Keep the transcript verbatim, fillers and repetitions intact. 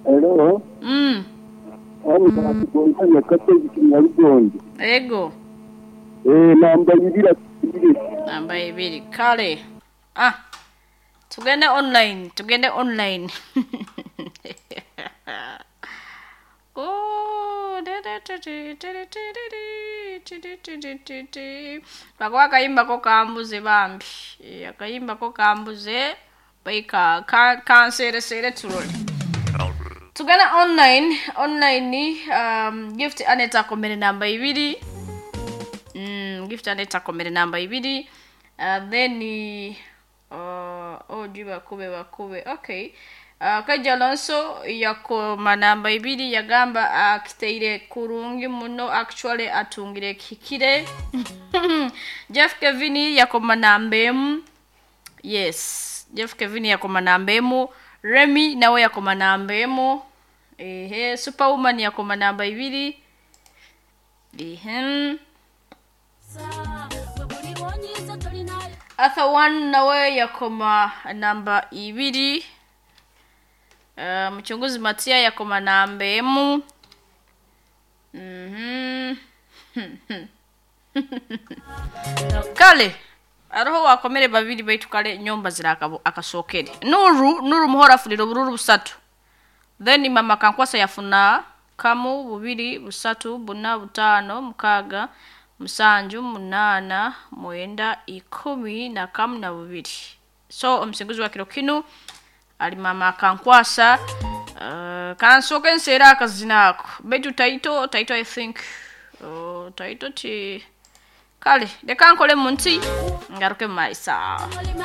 Hello. Mm. Ani kana kugonga kateji kinyarugonde. Ego. Eh namba ibira ibiri. Namba ibiri. Kale. Ah. Tugende online, tugende online. Oh, Bakwa akayimba ko kambuze bambi. Akayimba ko kambuze baika kansere sere turoli. Tugende online, online um gift aneta komere namba ibiri. Mm, gift aneta komere namba ibiri. Uh, then uh, oh jiba kube bakube. Okay. Uh, Kaja Alonso yako manamba ibiri yagamba akiteire kurungi muno actually atungire kikire. Jeff Kevin yako manambemu. Yes, Jeff Kevin yako manambemu. Remy nawe yako manambemu. Ehe, Superwoman yako manamba ibiri. Ehem. Arthur one nawe yako manamba ibiri. Uh, mchunguzi Matia yako manambemu. Mhm. Kale aroho wakomere babiri baitu kale nyomba zirakabo akasokere. Nuru Nuru muhora fuliro bururu busatu. Then mama kankwasa yafuna kamu bubiri busatu buna butano mukaga musanju munana mwenda ikumi na kamu na bubiri. So omsinguzi wa kilo kinu ali mama kankwasa uh, kansoke nsera akazinako beju taito taito I think uh, taito ti kale de kankole munti ngaruke maisa.